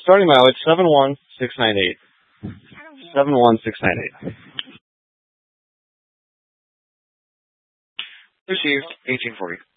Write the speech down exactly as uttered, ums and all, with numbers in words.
Starting mileage seven one six nine eight. seven one six nine eight. Received eighteen forty.